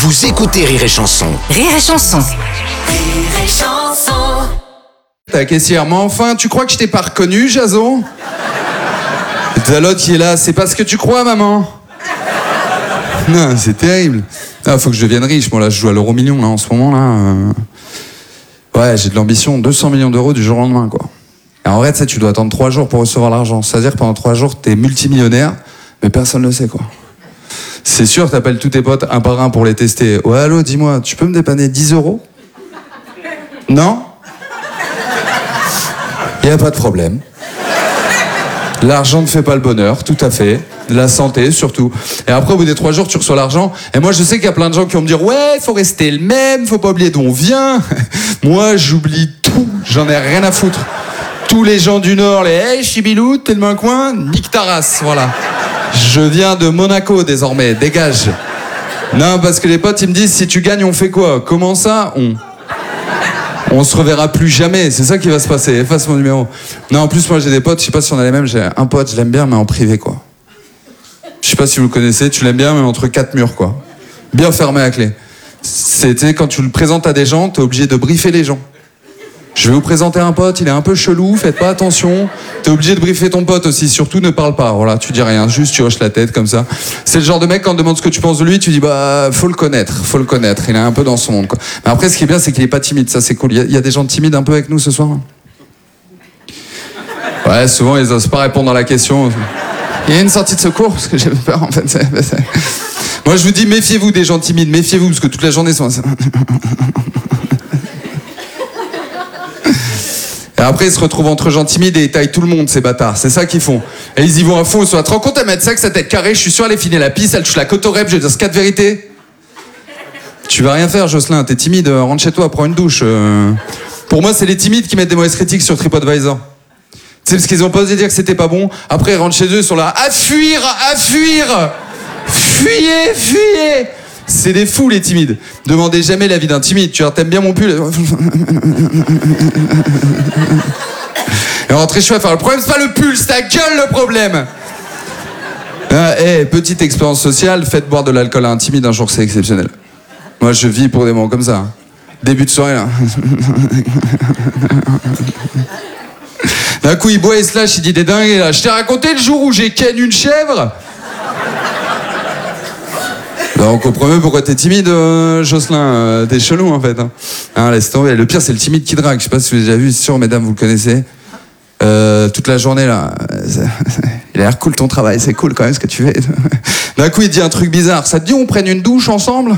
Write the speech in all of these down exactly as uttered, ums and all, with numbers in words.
Vous écoutez Rire et Chanson. Rire et Chanson. Rire et Chanson. Ta caissière, mais enfin, tu crois que je t'ai pas reconnu, Jason? Et t'as l'autre qui est là, c'est pas ce que tu crois, maman? Non, c'est terrible. Ah, faut que je devienne riche, moi là, je joue à l'euro million, là, en ce moment, là. Euh... Ouais, j'ai de l'ambition, deux cents millions d'euros du jour au lendemain, quoi. Et en vrai, tu sais, tu dois attendre trois jours pour recevoir l'argent. C'est-à-dire que pendant trois jours, t'es multimillionnaire, mais personne ne le sait, quoi. C'est sûr, t'appelles tous tes potes un par un pour les tester. Ouais, allô, dis-moi, tu peux me dépanner dix euros? Non? Il n'y a pas de problème. L'argent ne fait pas le bonheur, tout à fait. La santé, surtout. Et après, au bout des trois jours, tu reçois l'argent. Et moi, je sais qu'il y a plein de gens qui vont me dire « Ouais, faut rester le même, faut pas oublier d'où on vient. » Moi, j'oublie tout. J'en ai rien à foutre. Tous les gens du Nord, les « Hey, Chibilou, t'es le main coin ?» Nique ta race, voilà. Je viens de Monaco, désormais. Dégage. Non, parce que les potes, ils me disent « Si tu gagnes, on fait quoi ?» Comment ça? On... On se reverra plus jamais, c'est ça qui va se passer. Efface mon numéro. Non, en plus, moi j'ai des potes, je sais pas si on a les mêmes, j'ai un pote, je l'aime bien, mais en privé, quoi. Je sais pas si vous le connaissez, tu l'aimes bien, mais entre quatre murs, quoi. Bien fermé à clé. C'était quand tu le présentes à des gens, t'es obligé de briefer les gens. Je vais vous présenter un pote, il est un peu chelou, faites pas attention. T'es obligé de briefer ton pote aussi, surtout ne parle pas. Voilà, tu dis rien, juste tu hoches la tête comme ça. C'est le genre de mec, quand on te demande ce que tu penses de lui, tu dis bah faut le connaître, faut le connaître. Il est un peu dans son monde, quoi. Mais après, ce qui est bien, c'est qu'il est pas timide, ça c'est cool. Il y, a, il y a des gens timides un peu avec nous ce soir. Ouais, souvent ils osent pas répondre à la question. Il y a une sortie de secours parce que j'ai peur en fait. C'est, c'est... Moi je vous dis méfiez-vous des gens timides, méfiez-vous parce que toute la journée ils sont. Et après, ils se retrouvent entre gens timides et ils taillent tout le monde, ces bâtards. C'est ça qu'ils font. Et ils y vont à fond. Ils se rendent compte, elle met ça que sa tête carrée. Je suis sûr, elle est finie la pisse, elle touche la côte au rep. Je vais dire, c'est quatre vérités. Tu vas rien faire, Jocelyn. T'es timide. Rentre chez toi, prends une douche. Euh... Pour moi, c'est les timides qui mettent des mauvaises critiques sur TripAdvisor. Tu sais, parce qu'ils ont pas osé dire que c'était pas bon. Après, ils rentrent chez eux, ils sont là. À fuir, à fuir. Fuyez, fuyez. C'est des fous, les timides. Demandez jamais l'avis d'un timide. Tu vois, t'aimes bien mon pull? Et rentrer chez toi, faire le problème, c'est pas le pull, c'est ta gueule le problème. Ah, hey, petite expérience sociale, faites boire de l'alcool à un timide un jour, c'est exceptionnel. Moi, je vis pour des moments comme ça. Début de soirée, là. D'un coup, il boit et se lâche, il dit des dingues, là. Je t'ai raconté le jour où j'ai ken une chèvre? On comprend mieux pourquoi t'es timide, euh, Jocelyn. Euh, t'es chelou, en fait. Hein. Hein, laisse tomber. Le pire, c'est le timide qui drague. Je sais pas si vous avez déjà vu, c'est sûr, mesdames, vous le connaissez. Euh, toute la journée, là. Il a l'air cool ton travail, c'est cool quand même ce que tu fais. D'un coup, il dit un truc bizarre. Ça te dit, on prenne une douche ensemble?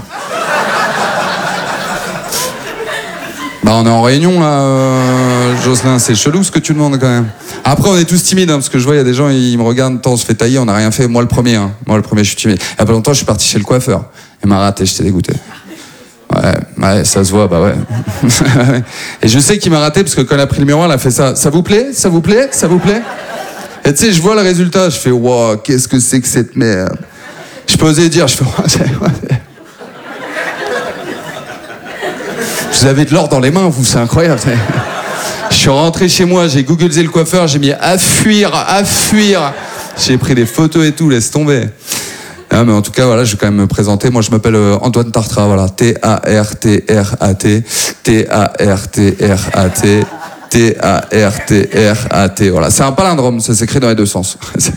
Bah, on est en réunion, là, euh, Jocelyn. C'est chelou ce que tu demandes, quand même. Après, on est tous timides, hein, parce que je vois, il y a des gens, ils me regardent, tant on se fait tailler, on n'a rien fait. Moi, le premier, hein. Moi, le premier, je suis timide. Il y a pas longtemps, je suis parti chez le coiffeur. Il m'a raté, j'étais dégoûté. Ouais, ouais, ça se voit, bah ouais. Et je sais qu'il m'a raté, parce que quand elle a pris le miroir, elle a fait ça. Ça vous plaît? Ça vous plaît? Ça vous plaît? Et tu sais, je vois le résultat, je fais, wow, qu'est-ce que c'est que cette merde? Je peux oser dire, je fais, ouais, ouais. Vous avez de l'or dans les mains, vous, c'est incroyable. Je suis rentré chez moi, j'ai googlisé le coiffeur, j'ai mis à fuir, à fuir. J'ai pris des photos et tout, laisse tomber. Ah, mais en tout cas, voilà, je vais quand même me présenter. Moi, je m'appelle Antoine Tartra, voilà. T A R T R A T. T A R T R A T. T A R T R A T. Voilà, c'est un palindrome, ça s'écrit dans les deux sens.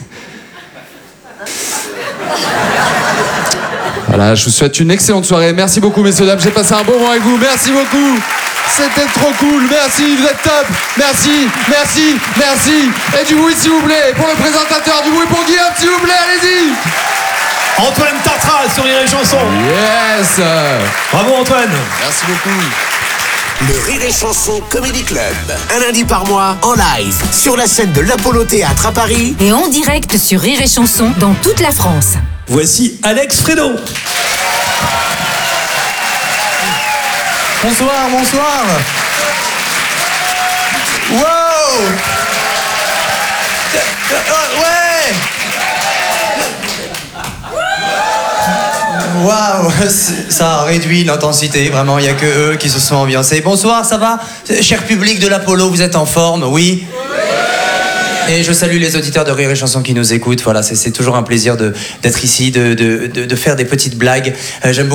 Voilà, je vous souhaite une excellente soirée. Merci beaucoup, messieurs, dames. J'ai passé un bon moment avec vous. Merci beaucoup. C'était trop cool. Merci, vous êtes top. Merci, merci, merci. Et du bruit, s'il vous plaît. Pour le présentateur, du bruit pour Guillaume, s'il vous plaît. Allez-y. Antoine Tartra sur Rire et Chanson. Yes. Bravo, Antoine. Merci beaucoup. Le Rire et Chanson Comedy Club. Un lundi par mois, en live, sur la scène de l'Apollo Théâtre à Paris. Et en direct sur Rire et Chanson dans toute la France. Voici Alex Fredo. Bonsoir, bonsoir. Wow. Ouais. Waouh, ça a réduit l'intensité, vraiment, il n'y a que eux qui se sont ambiancés. Bonsoir, ça va? Cher public de l'Apollo, vous êtes en forme, oui? Et je salue les auditeurs de Rire et Chanson qui nous écoutent. Voilà, c'est toujours un plaisir de, d'être ici, de, de, de, de faire des petites blagues. Euh, j'aime beaucoup